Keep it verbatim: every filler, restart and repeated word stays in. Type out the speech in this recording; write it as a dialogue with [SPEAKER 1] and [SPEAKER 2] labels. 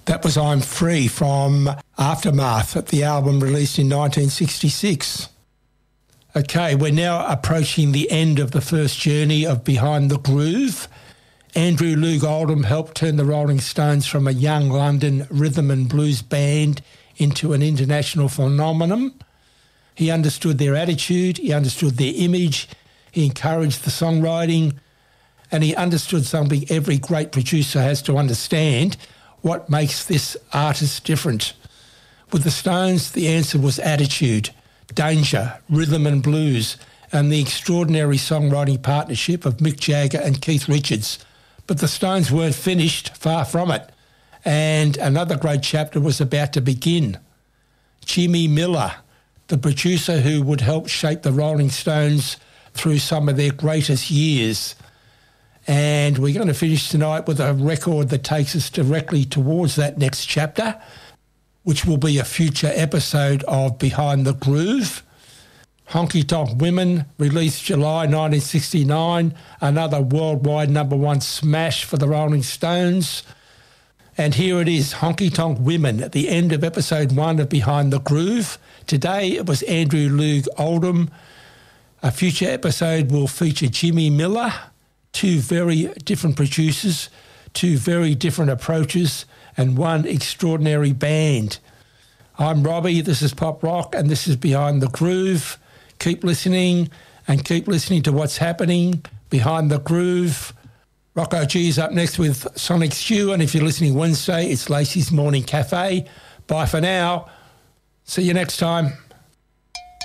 [SPEAKER 1] That was I'm Free from Aftermath, the album released in nineteen sixty-six. Okay, we're now approaching the end of the first journey of Behind the Groove. Andrew Loog Oldham helped turn the Rolling Stones from a young London rhythm and blues band into an international phenomenon. He understood their attitude, he understood their image, he encouraged the songwriting, and he understood something every great producer has to understand: what makes this artist different. With the Stones, the answer was attitude, danger, rhythm and blues, and the extraordinary songwriting partnership of Mick Jagger and Keith Richards. But the Stones weren't finished, far from it, and another great chapter was about to begin. Jimmy Miller, the producer who would help shape the Rolling Stones through some of their greatest years. And we're going to finish tonight with a record that takes us directly towards that next chapter, which will be a future episode of Behind the Groove. Honky Tonk Women, released July nineteen sixty-nine, another worldwide number one smash for the Rolling Stones. And here it is, Honky Tonk Women, at the end of episode one of Behind the Groove. Today it was Andrew Loog Oldham. A future episode will feature Jimmy Miller, two very different producers, two very different approaches, and one extraordinary band. I'm Robbie, this is Pop Rock, and this is Behind the Groove. Keep listening, and keep listening to what's happening behind the groove. Rock O G is up next with Sonic Stew, and if you're listening Wednesday, it's Lacey's Morning Cafe. Bye for now. See you next time.